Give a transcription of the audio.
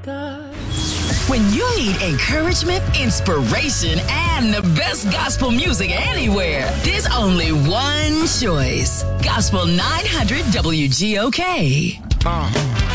When you need encouragement, inspiration, and the best gospel music anywhere, there's only one choice. Gospel 900 WGOK.